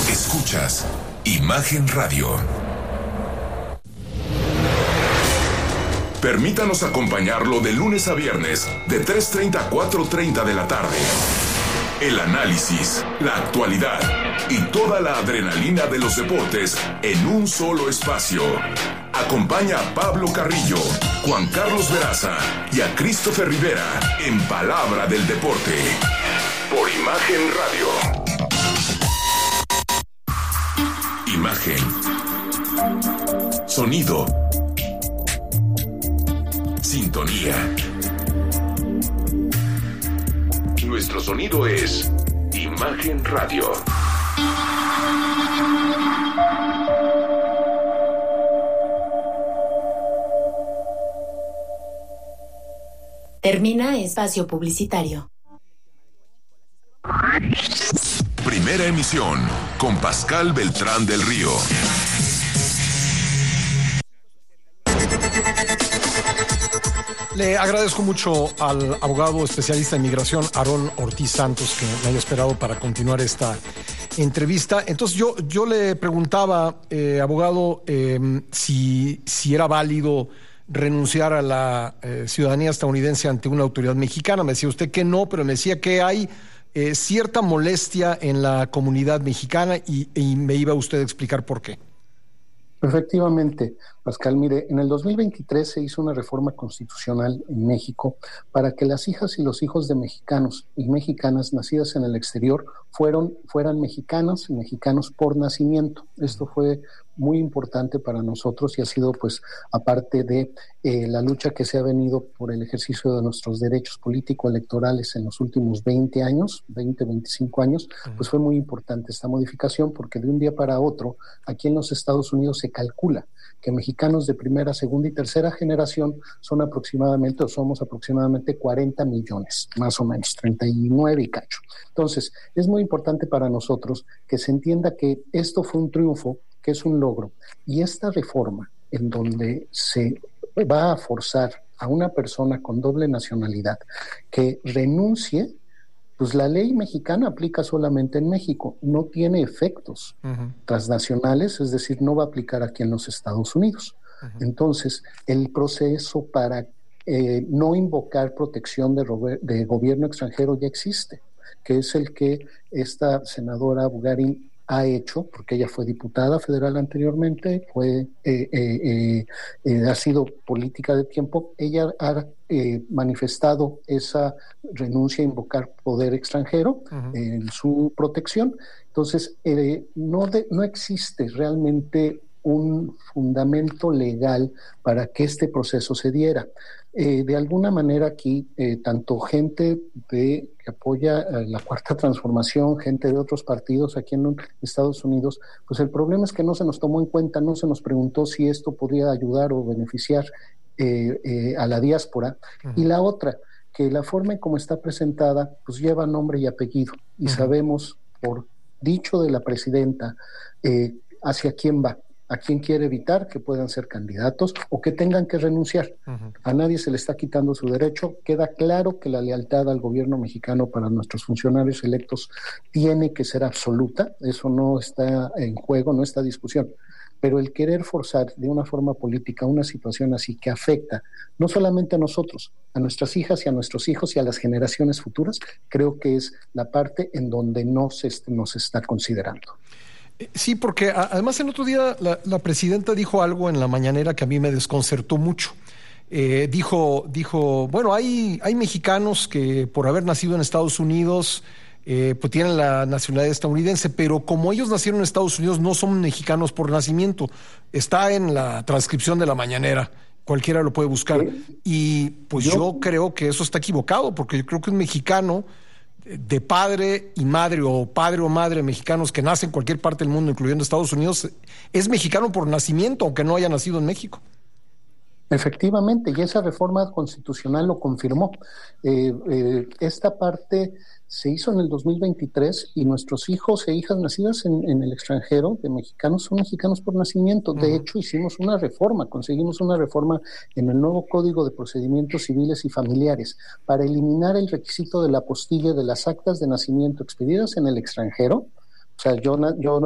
Escuchas Imagen Radio. Permítanos acompañarlo de lunes a viernes, de 3:30 a 4:30 de la tarde. El análisis, la actualidad y toda la adrenalina de los deportes en un solo espacio. Acompaña a Pablo Carrillo, Juan Carlos Veraza y a Christopher Rivera en Palabra del Deporte. Por Imagen Radio. Imagen. Sonido. Sintonía. Nuestro sonido es Imagen Radio. Termina espacio publicitario. Primera emisión con Pascal Beltrán del Río. Le agradezco mucho al abogado especialista en migración, Aarón Ortiz Santos, que me haya esperado para continuar esta entrevista. Entonces yo le preguntaba, abogado, si era válido renunciar a la ciudadanía estadounidense ante una autoridad mexicana. Me decía usted que no, pero me decía que hay cierta molestia en la comunidad mexicana y me iba usted a explicar por qué. Efectivamente, Pascal, mire, en el 2023 se hizo una reforma constitucional en México para que las hijas y los hijos de mexicanos y mexicanas nacidas en el exterior fueran mexicanas y mexicanos por nacimiento. Esto fue muy importante para nosotros y ha sido, pues, aparte de la lucha que se ha venido por el ejercicio de nuestros derechos político-electorales en los últimos 25 años, pues fue muy importante esta modificación, porque de un día para otro, aquí en los Estados Unidos se calcula que mexicanos de primera, segunda y tercera generación somos aproximadamente 40 millones, más o menos, 39 y cacho. Entonces, es muy importante para nosotros que se entienda que esto fue un triunfo, que es un logro, y esta reforma en donde se va a forzar a una persona con doble nacionalidad que renuncie, pues la ley mexicana aplica solamente en México, no tiene efectos transnacionales, es decir, no va a aplicar aquí en los Estados Unidos. Entonces, el proceso para no invocar protección de gobierno extranjero ya existe, que es el que esta senadora Bugarin ha hecho, porque ella fue diputada federal anteriormente, ha sido política de tiempo. Ella ha manifestado esa renuncia a invocar poder extranjero en su protección. Entonces, no existe realmente un fundamento legal para que este proceso se diera. De alguna manera aquí, tanto gente que apoya la Cuarta Transformación, gente de otros partidos aquí en Estados Unidos, pues el problema es que no se nos tomó en cuenta, no se nos preguntó si esto podría ayudar o beneficiar a la diáspora. Y la otra, que la forma en cómo está presentada, pues lleva nombre y apellido, y sabemos, por dicho de la presidenta, hacia quién va. ¿A quién quiere evitar que puedan ser candidatos o que tengan que renunciar? A nadie se le está quitando su derecho. Queda claro que la lealtad al gobierno mexicano para nuestros funcionarios electos tiene que ser absoluta. Eso no está en juego, no está en discusión. Pero el querer forzar de una forma política una situación así que afecta no solamente a nosotros, a nuestras hijas y a nuestros hijos y a las generaciones futuras, creo que es la parte en donde nos está considerando. Sí, porque además el otro día la presidenta dijo algo en la mañanera que a mí me desconcertó mucho. Dijo, bueno, hay mexicanos que por haber nacido en Estados Unidos pues tienen la nacionalidad estadounidense, pero como ellos nacieron en Estados Unidos no son mexicanos por nacimiento. Está en la transcripción de la mañanera, cualquiera lo puede buscar. Y pues yo creo que eso está equivocado, porque yo creo que un mexicano de padre y madre o padre o madre mexicanos que nacen en cualquier parte del mundo, incluyendo Estados Unidos, es mexicano por nacimiento, aunque no haya nacido en México. Efectivamente, y esa reforma constitucional lo confirmó. Esta parte se hizo en el 2023 y nuestros hijos e hijas nacidas en el extranjero de mexicanos son mexicanos por nacimiento. De hecho, hicimos una reforma, conseguimos una reforma en el nuevo Código de Procedimientos Civiles y Familiares para eliminar el requisito de la apostilla de las actas de nacimiento expedidas en el extranjero. O sea, yo